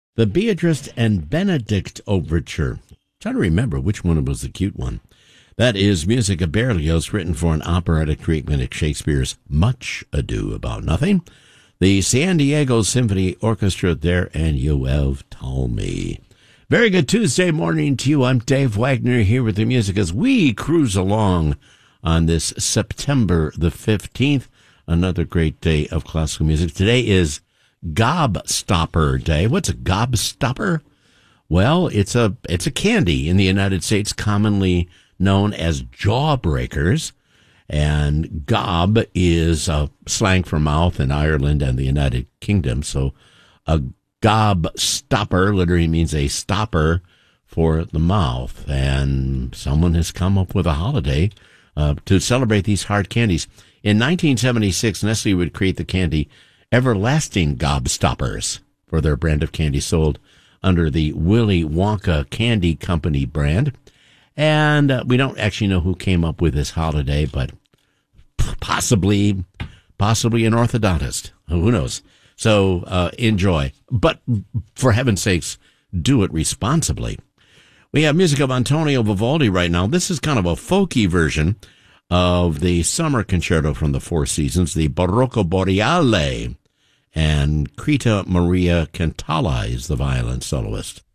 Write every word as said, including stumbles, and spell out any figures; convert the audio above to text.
The Beatrice and Benedict Overture. Try to remember which one was the cute one. That is music of Berlioz, written for an operatic treatment of Shakespeare's Much Ado About Nothing. The San Diego Symphony Orchestra there, and you have told me. Very good Tuesday morning to you. I'm Dave Wagner here with the music as we cruise along on this September the fifteenth. Another great day of classical music. Today is Gobstopper Day. What's a gobstopper? Well, it's a it's a candy in the United States, commonly known as jawbreakers. And gob is a slang for mouth in Ireland and the United Kingdom. So a gobstopper literally means a stopper for the mouth. And someone has come up with a holiday uh, to celebrate these hard candies. In nineteen seventy-six, Nestle would create the candy Everlasting Gobstoppers for their brand of candy sold under the Willy Wonka Candy Company brand. And uh, we don't actually know who came up with this holiday, but possibly, possibly an orthodontist. Who knows? So uh, enjoy. But for heaven's sakes, do it responsibly. We have music of Antonio Vivaldi right now. This is kind of a folky version of the summer concerto from the Four Seasons, the Barocco Boreale. And Krita Maria Cantala is the violin soloist.